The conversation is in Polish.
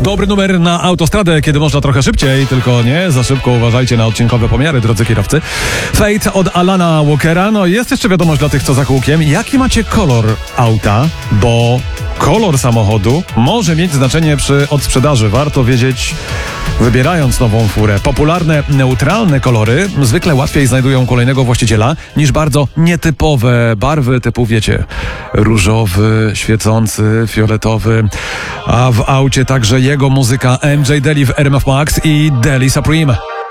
Dobry numer na autostradę, kiedy można trochę szybciej, tylko nie za szybko, uważajcie na odcinkowe pomiary, drodzy kierowcy. Fate od Alana Walkera. No jest jeszcze wiadomość dla tych, co za kółkiem. Jaki macie kolor auta? Bo kolor samochodu może mieć znaczenie przy odsprzedaży. Warto wiedzieć, wybierając nową furę. Popularne, neutralne kolory zwykle łatwiej znajdują kolejnego właściciela niż bardzo nietypowe barwy typu, wiecie, różowy, świecący, fioletowy. A w aucie także jego muzyka MJ Daly w RMF Max i Daly Supreme.